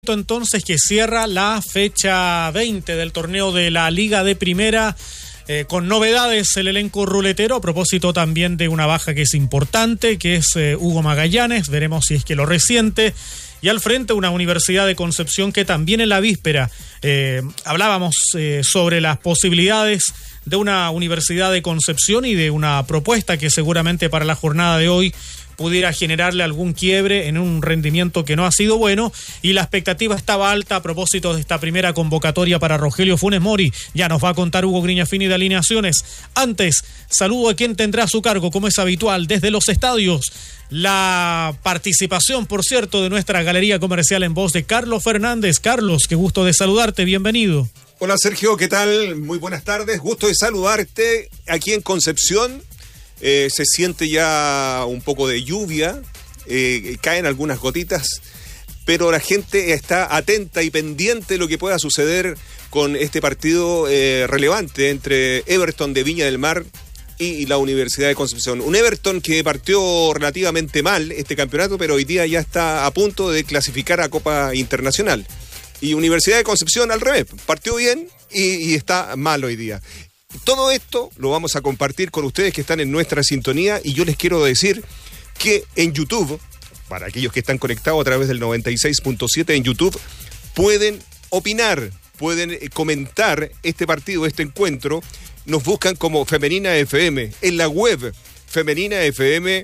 Entonces que cierra la fecha 20 del torneo de la Liga de Primera, con novedades el elenco ruletero, a propósito también de una baja que es importante, que es Hugo Magallanes. Veremos si es que lo resiente. Y al frente una Universidad de Concepción que también en la víspera hablábamos sobre las posibilidades de una Universidad de Concepción y de una propuesta que seguramente para la jornada de hoy pudiera generarle algún quiebre en un rendimiento que no ha sido bueno, y la expectativa estaba alta a propósito de esta primera convocatoria para Rogelio Funes Mori. Ya nos va a contar Hugo Griñafini de alineaciones. Antes, saludo a quien tendrá a su cargo, como es habitual, desde los estadios, la participación, por cierto, de nuestra galería comercial en voz de Carlos Fernández. Carlos, qué gusto de saludarte, bienvenido. Hola Sergio, ¿qué tal? Muy buenas tardes, gusto de saludarte aquí en Concepción. Se siente ya un poco de lluvia, caen algunas gotitas, pero la gente está atenta y pendiente de lo que pueda suceder con este partido relevante entre Everton de Viña del Mar y la Universidad de Concepción. Un Everton que partió relativamente mal este campeonato, pero hoy día ya está a punto de clasificar a Copa Internacional. Y Universidad de Concepción al revés, partió bien y está mal hoy día. Todo esto lo vamos a compartir con ustedes que están en nuestra sintonía, y yo les quiero decir que en YouTube, para aquellos que están conectados a través del 96.7 en YouTube, pueden opinar, pueden comentar este partido, este encuentro. Nos buscan como Femenina FM en la web femeninafm.cl.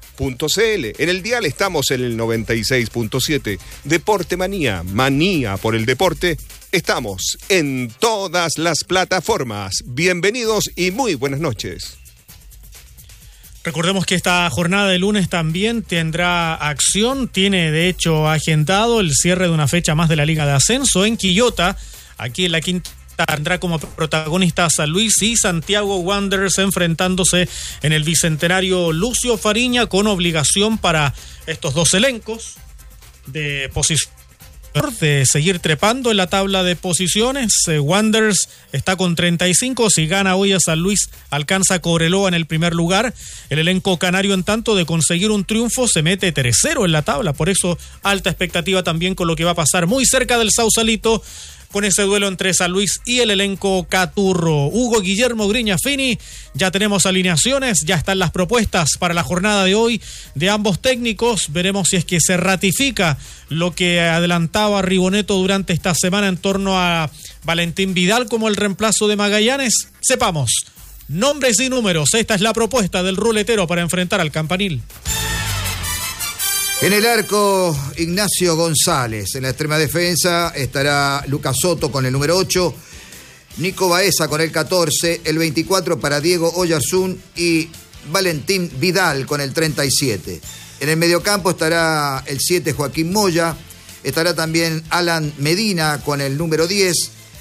En el dial estamos en el 96.7. Deporte Manía, manía por el deporte. Estamos en todas las plataformas. Bienvenidos y muy buenas noches. Recordemos que esta jornada de lunes también tendrá acción. Tiene de hecho agendado el cierre de una fecha más de la Liga de Ascenso en Quillota. Aquí en la quinta tendrá como protagonista San Luis y Santiago Wanderers enfrentándose en el Bicentenario Lucio Fariña, con obligación para estos dos elencos de posición de seguir trepando en la tabla de posiciones. Wanderers está con 35, si gana hoy a San Luis alcanza a Cobreloa en el primer lugar. El elenco canario, en tanto de conseguir un triunfo, se mete tercero en la tabla, por eso alta expectativa también con lo que va a pasar muy cerca del Sausalito, con ese duelo entre San Luis y el elenco caturro. Hugo Guillermo Griñafini, ya tenemos alineaciones, ya están las propuestas para la jornada de hoy de ambos técnicos. Veremos si es que se ratifica lo que adelantaba Riboneto durante esta semana en torno a Valentín Vidal como el reemplazo de Magallanes. Sepamos nombres y números. Esta es la propuesta del ruletero para enfrentar al Campanil. En el arco, Ignacio González. En la extrema defensa estará Lucas Soto con el número 8, Nico Baeza con el 14, el 24 para Diego Oyarzún y Valentín Vidal con el 37. En el mediocampo estará el 7, Joaquín Moya. Estará también Alan Medina con el número 10,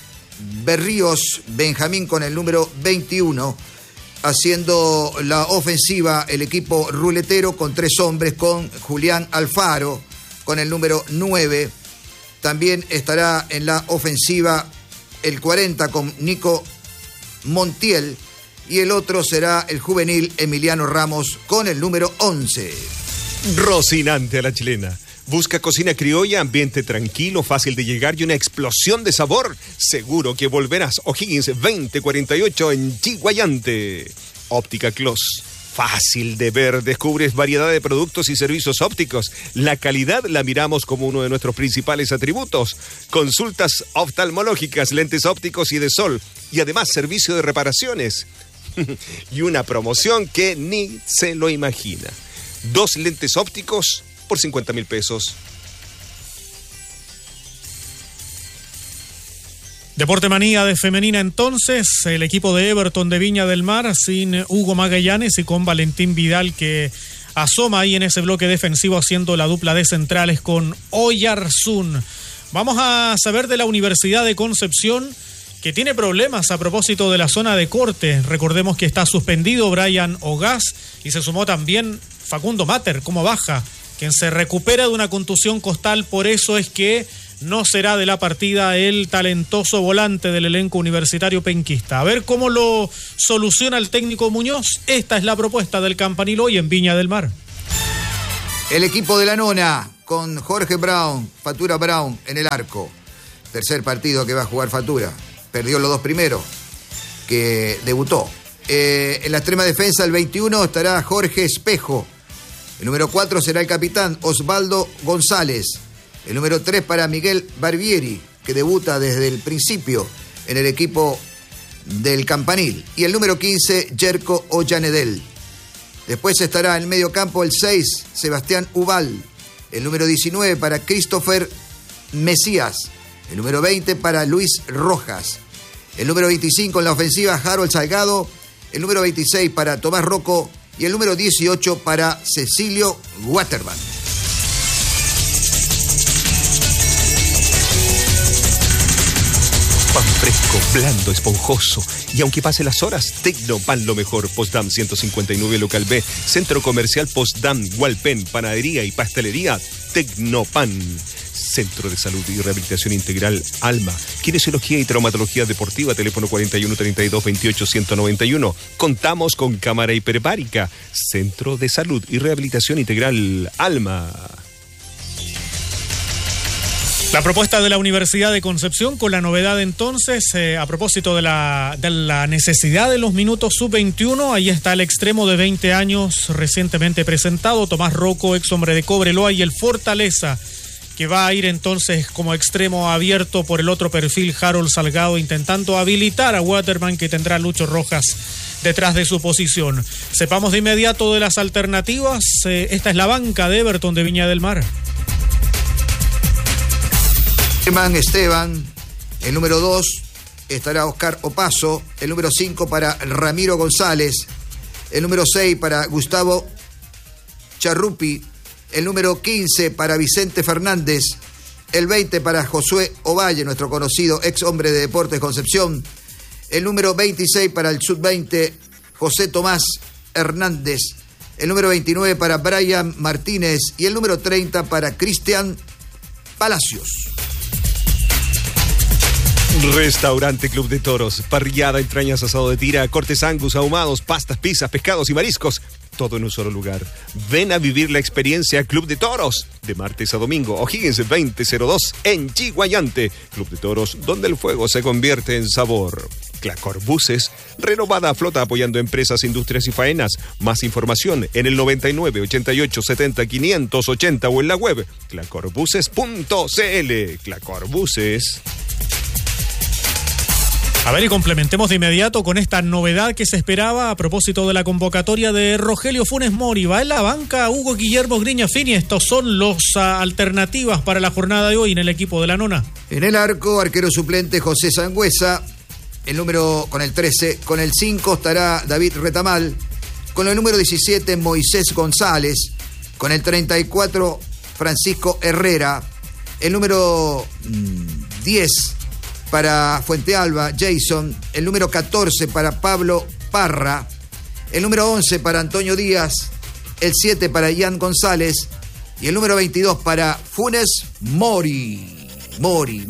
Berríos Benjamín con el número 21. Haciendo la ofensiva el equipo ruletero con 3 hombres, con Julián Alfaro con el número 9. También estará en la ofensiva el 40 con Nico Montiel, y el otro será el juvenil Emiliano Ramos con el número 11. Rocinante a la chilena. Busca cocina criolla, ambiente tranquilo, fácil de llegar y una explosión de sabor. Seguro que volverás. O'Higgins 2048 en Chiguayante. Óptica Clos. Fácil de ver. Descubres variedad de productos y servicios ópticos. La calidad la miramos como uno de nuestros principales atributos. Consultas oftalmológicas, lentes ópticos y de sol. Y además servicio de reparaciones. Y una promoción que ni se lo imagina. 2 lentes ópticos por 50.000 pesos. Deporte Manía de femenina, entonces, el equipo de Everton de Viña del Mar sin Hugo Magallanes y con Valentín Vidal, que asoma ahí en ese bloque defensivo haciendo la dupla de centrales con Oyarzún. Vamos a saber de la Universidad de Concepción, que tiene problemas a propósito de la zona de corte. Recordemos que está suspendido Brian Ogaz y se sumó también Facundo Mater como baja, quien se recupera de una contusión costal. Por eso es que no será de la partida el talentoso volante del elenco universitario penquista. A ver cómo lo soluciona el técnico Muñoz. Esta es la propuesta del Campanil hoy en Viña del Mar. El equipo de la nona con Jorge Brown, Fatura Brown en el arco. Tercer partido que va a jugar Fatura. Perdió los 2 primeros que debutó. En la extrema defensa, el 21, estará Jorge Espejo. El número 4 será el capitán Osvaldo González. El número 3 para Miguel Barbieri, que debuta desde el principio en el equipo del Campanil. Y el número 15, Jerko Ollanedel. Después estará en el medio campo el 6, Sebastián Ubal. El número 19 para Christopher Mesías. El número 20 para Luis Rojas. El número 25 en la ofensiva, Harold Salgado. El número 26 para Tomás Rocco. Y el número 18 para Cecilio Waterman. Pan fresco, blando, esponjoso. Y aunque pasen las horas, Tecnopan lo mejor. Postdam 159 Local B, Centro Comercial Postdam, Hualpén, Panadería y Pastelería Tecnopan. Centro de Salud y Rehabilitación Integral Alma. Kinesiología y Traumatología Deportiva, teléfono 41 32 28 191. Contamos con cámara hiperbárica. Centro de Salud y Rehabilitación Integral Alma. La propuesta de la Universidad de Concepción con la novedad entonces, a propósito de la necesidad de los minutos sub-21, ahí está el extremo de 20 años recientemente presentado, Tomás Rocco, ex hombre de Cobreloa, y el Fortaleza, que va a ir entonces como extremo abierto por el otro perfil, Harold Salgado, intentando habilitar a Waterman, que tendrá Lucho Rojas detrás de su posición. Sepamos de inmediato de las alternativas. Esta es la banca de Everton de Viña del Mar. Esteban, el número 2 estará Oscar Opaso, el número 5 para Ramiro González, el número 6 para Gustavo Charrupi, el número 15 para Vicente Fernández, el 20 para Josué Ovalle, nuestro conocido ex hombre de Deportes Concepción, el número 26 para el sub-20 José Tomás Hernández, el número 29 para Brian Martínez y el número 30 para Cristian Palacios. Restaurante Club de Toros, parrillada, entrañas, asado de tira, cortes Angus, ahumados, pastas, pizzas, pescados y mariscos, todo en un solo lugar. Ven a vivir la experiencia Club de Toros, de martes a domingo, O'Higgins 2002 en Chiguayante. Club de Toros, donde el fuego se convierte en sabor. Clacor Buses, renovada flota apoyando empresas, industrias y faenas. Más información en el 99 88 70 580 o en la web clacorbuses.cl. Clacor Buses. A ver, y complementemos de inmediato con esta novedad que se esperaba a propósito de la convocatoria de Rogelio Funes Mori. Va en la banca Hugo Guillermo Griñafini. Estos son los alternativas para la jornada de hoy en el equipo de la nona. En el arco, arquero suplente José Sangüesa, el número con el 13. Con el 5 estará David Retamal. Con el número 17, Moisés González. Con el 34, Francisco Herrera. El número 10 para Fuente Alba, Jason. El número 14 para Pablo Parra. El número 11 para Antonio Díaz. El 7 para Ian González. Y el número 22 para Funes Mori. Mori.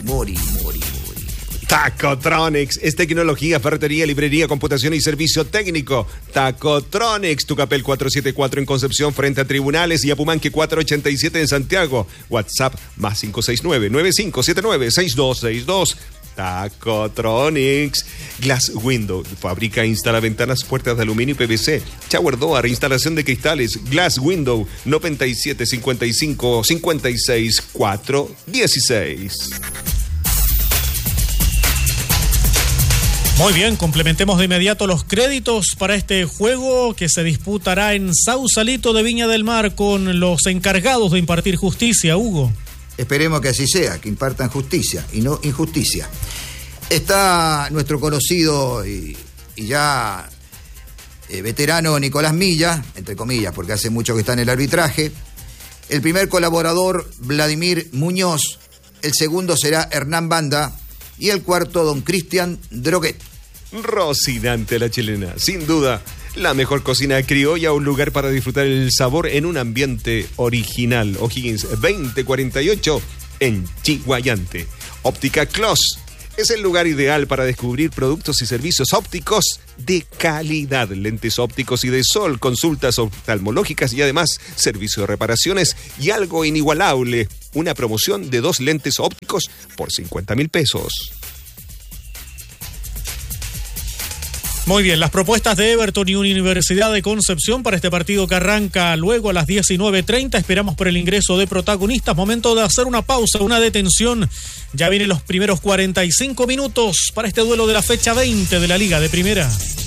Tacotronics es tecnología, ferretería, librería, computación y servicio técnico. Tacotronics, Tucapel 474 en Concepción frente a Tribunales y Apumanque 487 en Santiago. WhatsApp más 569-9579-6262. Tacotronics. Glass Window, fabrica e instala ventanas, puertas de aluminio y PVC. Shower Door, instalación de cristales. Glass Window, 97 55 56 416. Muy bien, complementemos de inmediato los créditos para este juego que se disputará en Sausalito de Viña del Mar con los encargados de impartir justicia, Hugo. Esperemos que así sea, que impartan justicia y no injusticia. Está nuestro conocido y ya veterano Nicolás Milla, entre comillas, porque hace mucho que está en el arbitraje. El primer colaborador, Vladimir Muñoz. El segundo será Hernán Banda. Y el cuarto, don Cristian Droguet. Rocinante la chilena, sin duda. La mejor cocina criolla, un lugar para disfrutar el sabor en un ambiente original. O'Higgins 2048 en Chiguayante. Óptica Clos, Es el lugar ideal para descubrir productos y servicios ópticos de calidad. Lentes ópticos y de sol, consultas oftalmológicas y además servicio de reparaciones y algo inigualable, una promoción de 2 lentes ópticos por 50.000 pesos. Muy bien, las propuestas de Everton y Universidad de Concepción para este partido que arranca luego a las 19:30. Esperamos por el ingreso de protagonistas. Momento de hacer una pausa, una detención. Ya vienen los primeros 45 minutos para este duelo de la fecha 20 de la Liga de Primera.